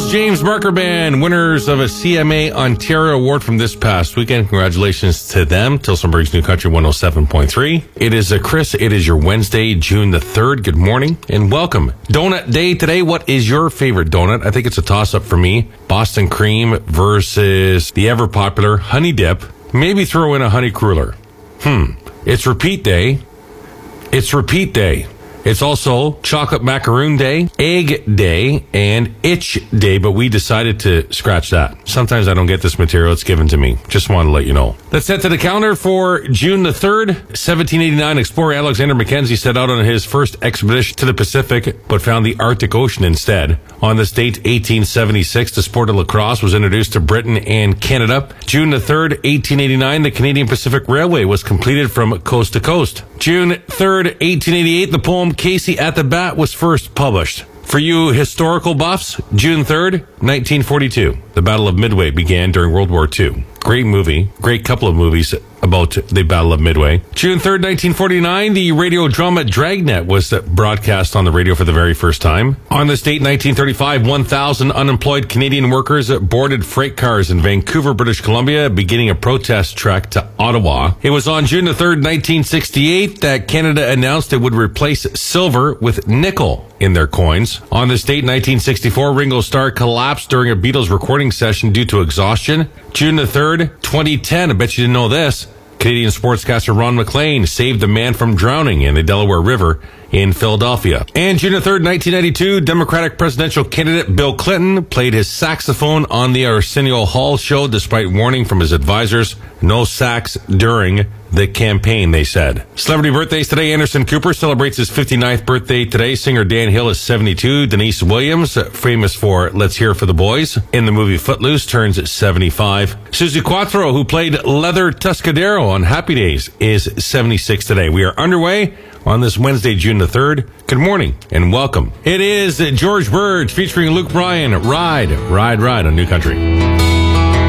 Charles James Barker Band, winners of a CMA Ontario Award from this past weekend. Congratulations to them. Tilsonburg's New Country 107.3. It is Chris. It is your Wednesday, June the 3rd. Good morning and welcome. Donut day today. What is your favorite donut? I think it's a toss-up for me. Boston cream versus the ever-popular honey dip. Maybe throw in a honey cruller. It's repeat day. It's also chocolate macaroon day, egg day, and itch day, but we decided to scratch that. Sometimes I don't get this material. It's given to me. Just wanted to let you know. Let's head to the calendar for June the 3rd. 1789, explorer Alexander Mackenzie set out on his first expedition to the Pacific, but found the Arctic Ocean instead. On this date, 1876, the sport of lacrosse was introduced to Britain and Canada. June the 3rd, 1889, the Canadian Pacific Railway was completed from coast to coast. June 3rd, 1888, the poem Casey at the Bat was first published. For you historical buffs, June 3rd, 1942, the Battle of Midway began during World War II. Great movie, great couple of movies about the Battle of Midway. June 3rd, 1949, the radio drama Dragnet was broadcast on the radio for the very first time. On this date, 1935, 1,000 unemployed Canadian workers boarded freight cars in Vancouver, British Columbia, beginning a protest trek to Ottawa. It was on June the 3rd, 1968, that Canada announced it would replace silver with nickel in their coins. On this date, 1964, Ringo Starr collapsed during a Beatles recording session due to exhaustion. June the 3rd, 2010, I bet you didn't know this. Canadian sportscaster Ron McLean saved a man from drowning in the Delaware River in Philadelphia. And June 3rd, 1992, Democratic presidential candidate Bill Clinton played his saxophone on the Arsenio Hall show despite warning from his advisors. No sax during the campaign, they said. Celebrity birthdays today. Anderson Cooper celebrates his 59th birthday today. Singer Dan Hill is 72. Denise Williams, famous for Let's Hear for the Boys in the movie Footloose, turns 75. Suzy Quattro, who played Leather Tuscadero on Happy Days, is 76 today. We are underway on this Wednesday, June the 3rd. Good morning and welcome. It is George Burge featuring Luke Bryan. Ride on New Country.